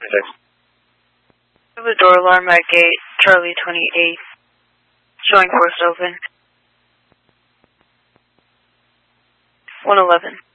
The door alarm at gate Charlie 28, showing course open. 111.